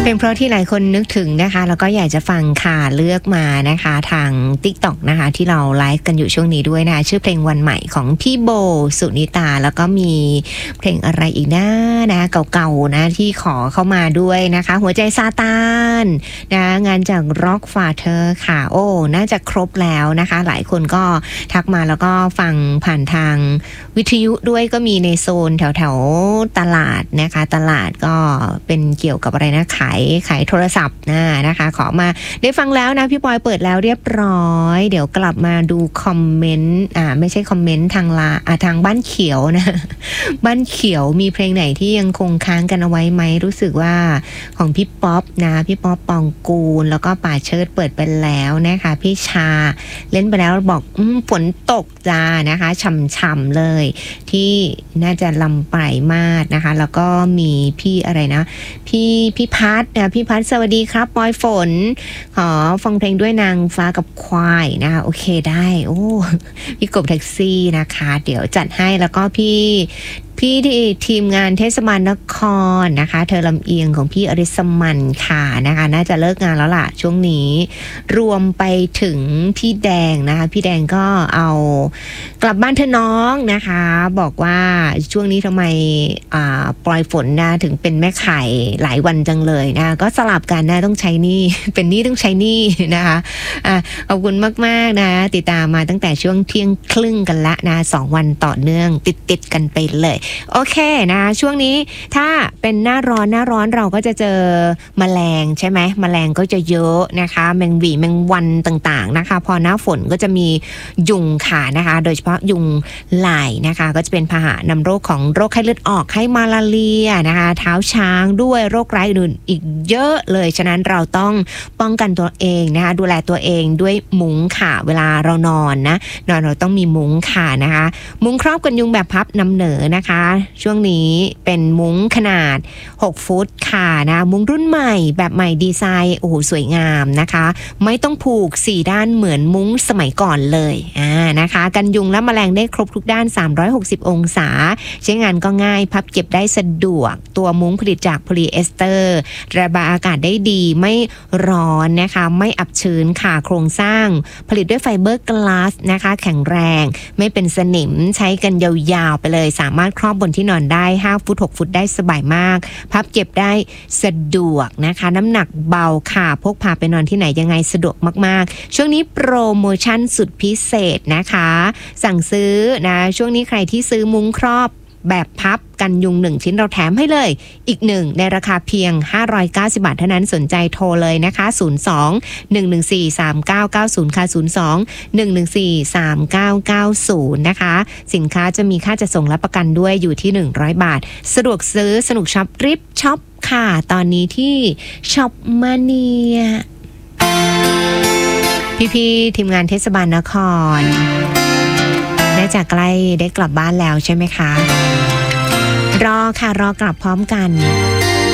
ลงเพราะที่หลายคนนึกถึงนะคะแล้วก็อยากจะฟังค่ะเลือกมานะคะทาง TikTok นะคะที่เราไลฟ์กันอยู่ช่วงนี้ด้วยนะชื่อเพลงวันใหม่ของพี่โบสุนิตาแล้วก็มีเพลงอะไรอีกนะเก่าๆนะที่ขอเข้ามาด้วยนะคะหัวใจซาตานนะงานจาก Rock Father ค่ะโอ้น่าจะครบแล้วนะคะหลายคนก็ทักมาแล้วก็ฟังผ่านทางวิทยุด้วยก็มีในโซนแถวๆตลาดนะคะตลาดก็เป็นเกี่ยวกับอะไรนะขายโทรศัพท์นะคะขอมาได้ฟังแล้วนะพี่ปอยเปิดแล้วเรียบร้อยเดี๋ยวกลับมาดูคอมเมนต์ไม่ใช่คอมเมนต์ทางบ้านเขียวนะบ้านเขียวมีเพลงไหนที่ยังคงค้างกันเอาไว้ไหมรู้สึกว่าของพี่ป๊อปนะพี่ป๊อปปองกูลแล้วก็ป่าเชิดเปิดไปแล้วนะคะพี่ชาเล่นไปแล้วบอกฝนตกจ้านะคะฉ่ำๆเลยที่น่าจะลำปลายมาศนะคะแล้วก็มีพี่อะไรนะพี่พัดนะพี่พัดสวัสดีครับปอยฝนขอฟังเพลงด้วยนางฟ้ากับควายนะคะโอเคได้โอ้พี่กบแท็กซี่นะคะเดี๋ยวจัดให้แล้วก็พี่ที่ทีมงานเทศบาลนครนะคะเธอลำเอียงของพี่อริสมันค่ะนะคะน่าจะเลิกงานแล้วล่ะช่วงนี้รวมไปถึงพี่แดงนะคะพี่แดงก็เอากลับบ้านเธอน้องนะคะบอกว่าช่วงนี้ทำไมปล่อยฝนนะถึงเป็นแม่ไข่หลายวันจังเลยนะก็สลับกันนะต้องใช้หนี้เป็นหนี้ต้องใช้หนี้นะคะขอบคุณมากๆนะติดตามมาตั้งแต่ช่วงเที่ยงครึ่งกันละนะ2วันต่อเนื่องติดกันไปเลยโอเคนะช่วงนี้ถ้าเป็นหน้าร้อนเราก็จะเจอแมลงใช่ไหมแมลงก็จะเยอะนะคะแมงหวีแมงวันต่างๆนะคะพอหน้าฝนก็จะมียุงค่ะนะคะโดยเฉพาะยุงลายนะคะก็จะเป็นพาหะนำโรคของโรคไข้เลือดออกไข้มาลาเรียนะคะเท้าช้างด้วยโรคร้ายอื่นอีกเยอะเลยฉะนั้นเราต้องป้องกันตัวเองนะคะดูแลตัวเองด้วยมุ้งค่ะเวลาเรานอนเราต้องมีมุ้งค่ะนะคะมุ้งครอบกันยุงแบบพับนำเหนอนะคะช่วงนี้เป็นมุ้งขนาด6ฟุตค่ะนะมุ้งรุ่นใหม่แบบใหม่ดีไซน์โอ้โหสวยงามนะคะไม่ต้องผูก4ด้านเหมือนมุ้งสมัยก่อนเลยนะคะกันยุงและแมลงได้ครบทุกด้าน360องศาใช้งานก็ง่ายพับเก็บได้สะดวกตัวมุ้งผลิตจากโพลีเอสเตอร์ระบายอากาศได้ดีไม่ร้อนนะคะไม่อับชื้นค่ะโครงสร้างผลิตด้วยไฟเบอร์กลาสนะคะแข็งแรงไม่เป็นสนิมใช้กันยาวๆไปเลยสามารถครอบบนที่นอนได้5ฟุต6ฟุตได้สบายมากพับเก็บได้สะดวกนะคะน้ำหนักเบาค่ะพกพาไปนอนที่ไหนยังไงสะดวกมากๆช่วงนี้โปรโมชั่นสุดพิเศษนะคะสั่งซื้อนะช่วงนี้ใครที่ซื้อมุ้งครอบแบบพับกันยุง1ชิ้นเราแถมให้เลยอีก1ในราคาเพียง590บาทเท่านั้นสนใจโทรเลยนะคะ02-114-3990ค่ะ02-114-3990นะคะสินค้าจะมีค่าจัดส่งและประกันด้วยอยู่ที่100บาทสะดวกซื้อสนุกช็อปริบช็อปค่ะตอนนี้ที่ช็อปมาเนียพี่ๆทีมงานเทศบาลนครน่าจะใกล้ได้กลับบ้านแล้วใช่ไหมคะรอกลับพร้อมกัน